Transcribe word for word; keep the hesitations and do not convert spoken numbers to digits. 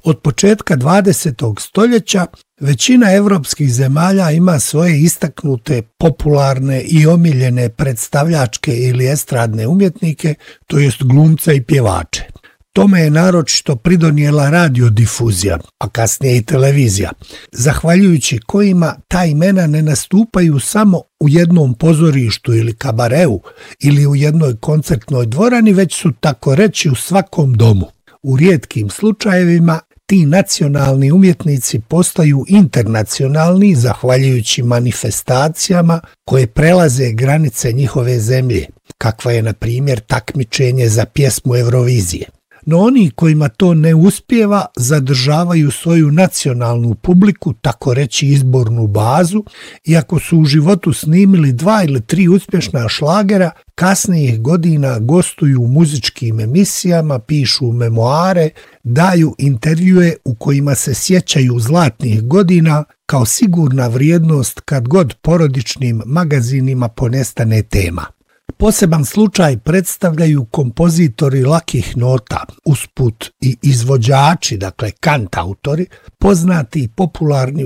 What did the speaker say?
Od početka dvadesetog stoljeća većina evropskih zemalja ima svoje istaknute, popularne i omiljene predstavljačke ili estradne umjetnike, to jest glumca i pjevače. Tome je naročito pridonijela radiodifuzija, a kasnije i televizija, zahvaljujući kojima ta imena ne nastupaju samo u jednom pozorištu ili kabareu ili u jednoj koncertnoj dvorani, već su tako reći u svakom domu. U rijetkim slučajevima ti nacionalni umjetnici postaju internacionalni zahvaljujući manifestacijama koje prelaze granice njihove zemlje, kakva je na primjer takmičenje za pjesmu Eurovizije. No oni kojima to ne uspijeva zadržavaju svoju nacionalnu publiku, tako reći izbornu bazu, iako su u životu snimili dva ili tri uspješna šlagera, kasnijih godina gostuju u muzičkim emisijama, pišu memoare, daju intervjue u kojima se sjećaju zlatnih godina kao sigurna vrijednost kad god porodičnim magazinima ponestane tema. Poseban slučaj predstavljaju kompozitori lakih nota, usput i izvođači, dakle kantautori, poznati i popularni